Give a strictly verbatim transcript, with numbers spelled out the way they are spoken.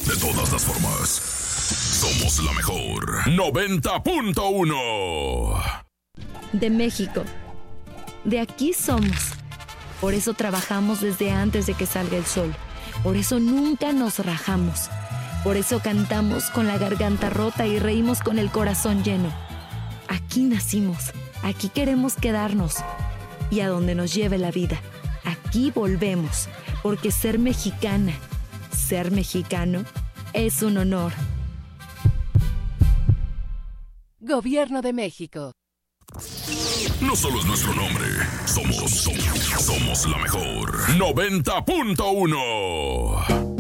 De todas las formas, somos la mejor. noventa punto uno. De México. De aquí somos. Por eso trabajamos desde antes de que salga el sol. Por eso nunca nos rajamos. Por eso cantamos con la garganta rota y reímos con el corazón lleno. Aquí nacimos. Aquí queremos quedarnos. Y a donde nos lleve la vida, aquí volvemos. Porque ser mexicana, ser mexicano, es un honor. Gobierno de México. No solo es nuestro nombre, somos, somos, somos la mejor. noventa punto uno.